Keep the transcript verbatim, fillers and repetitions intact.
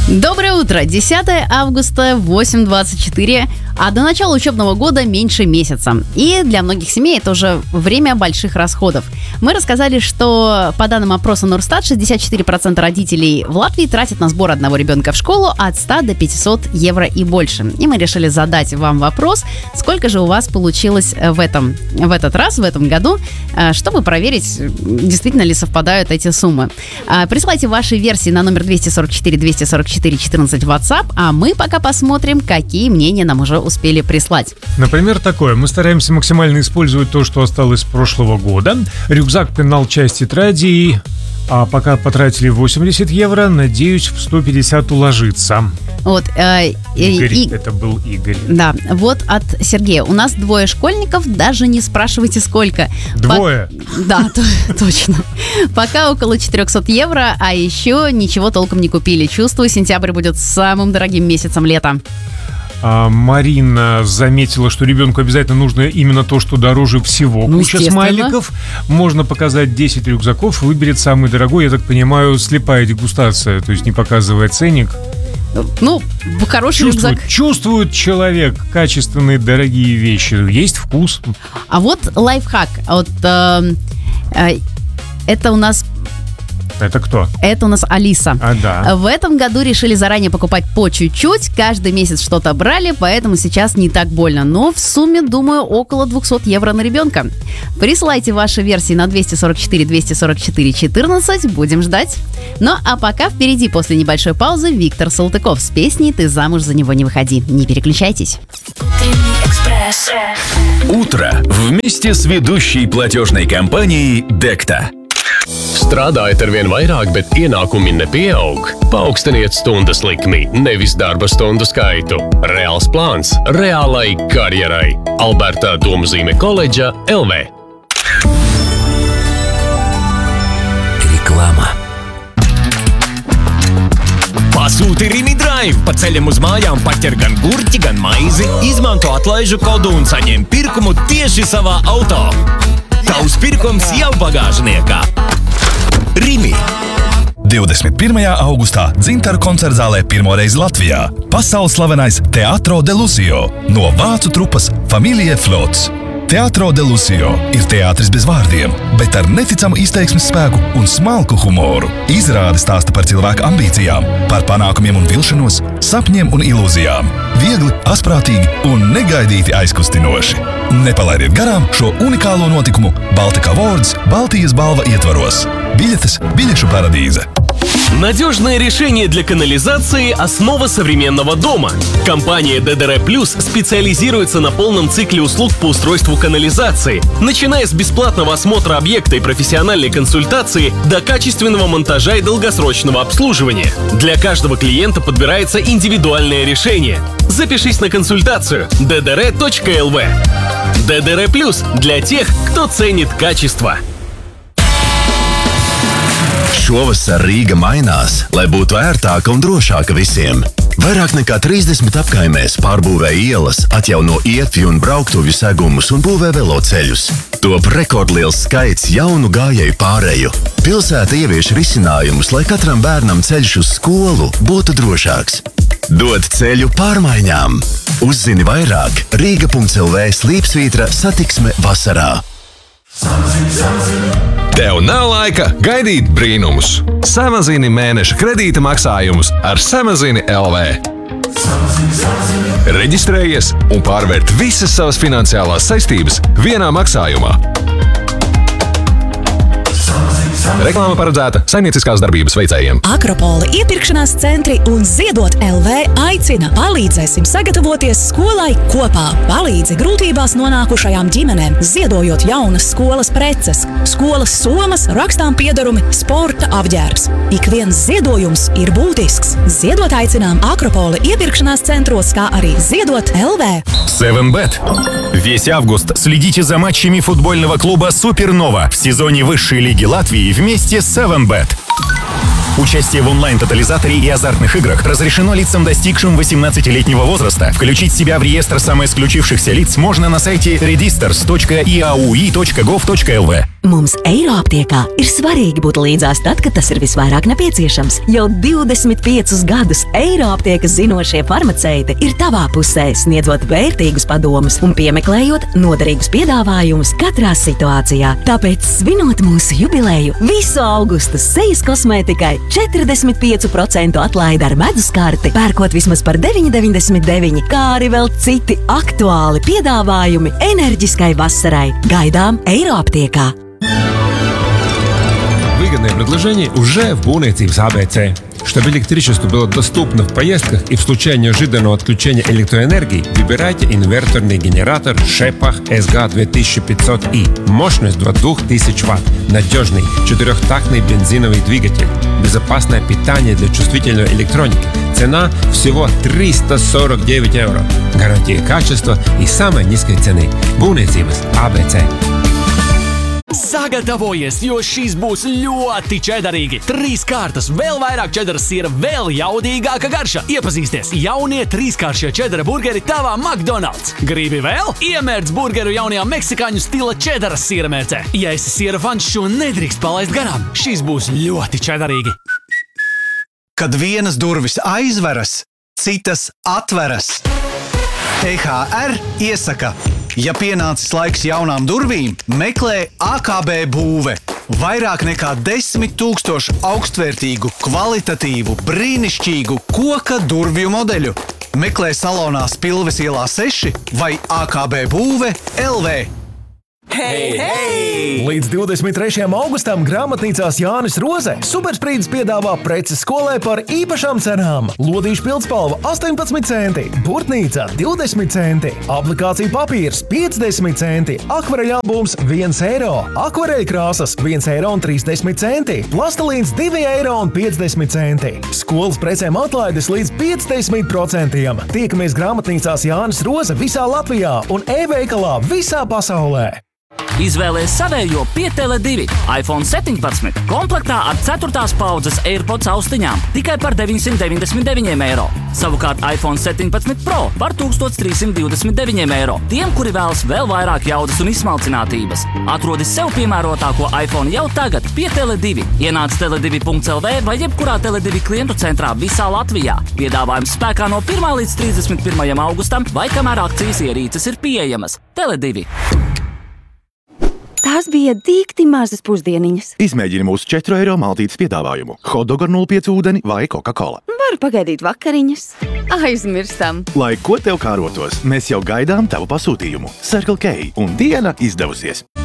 Доброе утро! десятое августа, восемь двадцать четыре, а до начала учебного года меньше месяца. И для многих семей это уже время больших расходов. Мы рассказали, что по данным опроса Нурстат, шестьдесят четыре процента родителей в Латвии тратят на сбор одного ребенка в школу от ста до пятисот евро и больше. И мы решили задать вам вопрос, сколько же у вас получилось в, этом, в этот раз, в этом году, чтобы проверить, действительно ли совпадают эти суммы. Присылайте ваши версии на номер двести сорок четыре двести сорок четыре четырнадцать в WhatsApp, а мы пока посмотрим, какие мнения нам уже успели прислать. Например, такое. Мы стараемся максимально использовать то, что осталось с прошлого года. Рюкзак пинал часть тетрадей, а пока потратили восемьдесят евро, надеюсь, в сто пятьдесят уложиться. Вот, э, Игорь, и, это был Игорь. Да, вот от Сергея. У нас двое школьников, даже не спрашивайте сколько. Двое? По... Да, точно. Пока около четыреста евро, а еще ничего толком не купили. Чувствую, сентябрь будет самым дорогим месяцем лета. А Марина заметила, что ребенку обязательно нужно именно то, что дороже всего. Ну, куча смайликов. Можно показать десять рюкзаков, выберет самый дорогой. Я так понимаю, слепая дегустация, то есть не показывая ценник. Ну, хороший чувствует, рюкзак. Чувствует человек качественные, дорогие вещи. Есть вкус. А вот лайфхак. Вот э, э, это у нас... Это кто? Это у нас Алиса. А, да. В этом году решили заранее покупать по чуть-чуть. Каждый месяц что-то брали, поэтому сейчас не так больно. Но в сумме, думаю, около двести евро на ребенка. Присылайте ваши версии на двести сорок четыре двести сорок четыре четырнадцать. Будем ждать. Ну, а пока впереди, после небольшой паузы, Виктор Салтыков с песней «Ты замуж за него не выходи». Не переключайтесь. Утро вместе с ведущей платежной компанией Dekta. Strādājat ar vien vairāk, bet ienākumi nepieaug. Paaugstiniet stundas likmi, nevis darba stundu skaitu. Reāls plāns reālai karjerai. Alberta Domzīme koledža L V. Reklāma. Pasūti Rimi Drive, pa ceļam uz mājām paķer gan gurķi, gan maizi, izmanto atlaižu kodu un saņem pirkumu tieši savā auto. Tavs pirkums jau bagāžniekā. Rimi. divdesmit pirmajā augustā Dzintaru koncertzālē pirmoreiz Latvijā pasaules slavenais Teatro de Lucio no vācu trupas Familie Flots. Teatro de Lucio ir teātris bez vārdiem, bet ar neticamu izteiksmes spēku un smalku humoru. Izrāde stāsta par cilvēku ambīcijām, par panākumiem un vilšanos, sapņiem un ilūzijām. Viegli, asprātīgi un negaidīti aizkustinoši. Nepalaidiet garām šo unikālo notikumu Baltika Awards Baltijas balva ietvaros. Biļetes Biļešu paradīze. Надежное решение для канализации – основа современного дома. Компания ди ди ар Plus специализируется на полном цикле услуг по устройству канализации, начиная с бесплатного осмотра объекта и профессиональной консультации до качественного монтажа и долгосрочного обслуживания. Для каждого клиента подбирается индивидуальное решение. Запишись на консультацию ди ди ар точка эл ви. ди ди ар Plus для тех, кто ценит качество. Šovasar Rīga mainās, lai būtu ērtāka un drošāka visiem. Vairāk nekā trīsdesmit apkaimēs pārbūvē ielas, atjauno ietvi un brauktuvju segumus un būvē veloceļus. Top rekordliels skaits jaunu gājēju pāreju. Pilsēta ievieš risinājumus, lai katram bērnam ceļš uz skolu būtu drošāks. Dod ceļu pārmaiņām. Uzzini vairāk Rīga punkts el vē slīpsvītra satiksme vasarā. Tev nav laika gaidīt brīnumus. Samazini mēneša kredīta maksājumus ar Samazini el vē. Reģistrējies un pārvērt visas savas finansiālās saistības vienā maksājumā. Reklāma paredzēta saimnieciskās darbības veicējiem. Akropola iepirkšanās centri un Ziedot el vē aicina. Palīdzēsim sagatavoties skolai kopā. Palīdzi grūtībās nonākušajām ģimenēm, ziedojot jaunas skolas preces, skolas somas, rakstām piedarumi, sporta apģērbs. Ik viens ziedojums ir būtisks. Ziedot aicinām Akropola iepirkšanās centros, kā arī Ziedot el vē. севен бет. Весь август следите за матчами футбольного клуба «Супернова» в сезоне высшей лиги Латвии вместе с севен бет. Участие в онлайн-тотализаторе и азартных играх разрешено лицам, достигшим восемнадцатилетнего возраста. Включить себя в реестр самоисключившихся лиц можно на сайте redisters точка и эй ю и точка гов точка эл ви. Mums Eiroaptiekā ir svarīgi būt līdzās tad, kad tas ir visvairāk nepieciešams. Jau divdesmit piecus gadus Eiroaptiekas zinošie farmaceiti ir tavā pusē, sniedzot vērtīgus padomus un piemeklējot noderīgus piedāvājumus katrā situācijā. Tāpēc, svinot mūsu jubileju, visu augustu sejas kosmētikai četrdesmit pieci procenti atlaide ar medus karti, pērkot vismaz par deviņi deviņdesmit deviņi, kā arī vēl citi aktuāli piedāvājumi enerģiskai vasarai. Gaidām Eiroaptiekā. Выгодное предложение уже в Бунетивс А Б Ц. Чтобы электричество было доступно в поездках и в случае неожиданного отключения электроэнергии, выбирайте инверторный генератор Шепах С Г две тысячи пятьсот И. Мощность до двух тысяч ватт. Надежный четырехтактный бензиновый двигатель. Безопасное питание для чувствительной электроники. Цена всего триста сорок девять евро. Гарантия качества и самой низкой цены. Бунетивс А Б Ц. Sagatavojies, jo šis būs ļoti čedarīgi. Trīs kārtas, vēl vairāk čedaras siera, vēl jaudīgāka garša. Iepazīsties, jaunie trīskāršie čedara burgeri tavā McDonald's. Gribi vēl? Iemērc burgeru jaunajā meksikāņu stila čedaras siera mērcē. Ja esi siera fans, šo nedrīkst palaist garām. Šis būs ļoti čedarīgi. Kad vienas durvis aizveras, citas atveras. T H R iesaka, ja pienācis laiks jaunām durvīm, meklē A K B būve. Vairāk nekā desmit tūkstoši augstvērtīgu, kvalitatīvu, brīnišķīgu koka durvju modeļu. Meklē salonā Spilves ielā seši vai A K B būve L V. Hei, hei! Līdz divdesmit trešajam augustam grāmatnīcās Jānis Rozē Supersprīdis piedāvā preces skolai par īpašām cenām. Lodīšu pildspalva astoņpadsmit centi, burtnīca divdesmit centi, aplikācija papīrs piecdesmit centi, akvareļa albums viens eiro, akvareļa krāsas viens eiro un trīsdesmit centi, plastelīns divi eiro un piecdesmit centi. Skolas precēm atlaides līdz piecdesmit procentiem. Tiekamies grāmatnīcās Jānis Roze visā Latvijā un e-veikalā visā pasaulē. Izvēlēs savējo pie Tele divi, iPhone septiņpadsmit, komplektā ar ceturtās paudzes AirPods austiņām tikai par deviņsimt deviņdesmit deviņi eiro. Savukārt iPhone septiņpadsmit Pro par tūkstoš trīs simt divdesmit deviņi eiro. Tiem, kuri vēlas vēl vairāk jaudas un izsmalcinātības. Atrodi sev piemērotāko iPhone jau tagad pie Tele divi. Ienāc tele divi punkts L V vai jebkurā Tele divi klientu centrā visā Latvijā. Piedāvājums spēkā no pirmā līdz trīsdesmit pirmajam augustam vai kamēr akcijas ierīces ir pieejamas. Tele divi. Tās bija dīkti mazas pusdieniņas. Izmēģini mūsu četru eiro maltītes piedāvājumu. Hotdog ar nulle pieci ūdeni vai Coca-Cola. Varu pagaidīt vakariņas. Aizmirstam. Lai ko tev kārotos, mēs jau gaidām tavu pasūtījumu. Circle K un diena izdevusies.